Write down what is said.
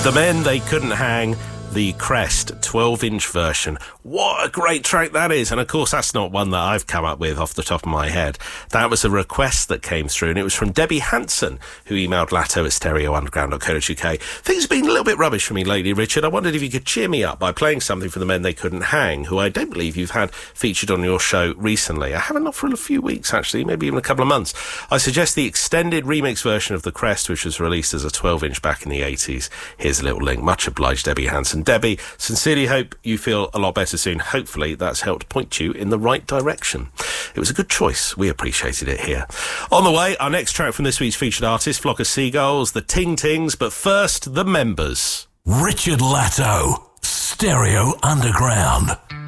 The Men They Couldn't Hang, the Crest 12-inch version. What a great track that is. And of course, that's not one that I've come up with off the top of my head. That was a request that came through, and it was from Debbie Hanson, who emailed Latto at stereounderground.co.uk. Things have been a little bit rubbish for me lately, Richard. I wondered if you could cheer me up by playing something from The Men They Couldn't Hang, who I don't believe you've had featured on your show recently. I haven't, not for a few weeks, actually, maybe even a couple of months. I suggest the extended remix version of The Crest, which was released as a 12-inch back in the 80s. Here's a little link. Much obliged, Debbie Hanson. Debbie, sincerely hope you feel a lot better soon. Hopefully that's helped point you in the right direction. It was a good choice. We appreciated it here. On the way, our next track from this week's featured artist, Flock of Seagulls, the Ting Tings, but first, the members. Richard Latto, Stereo Underground.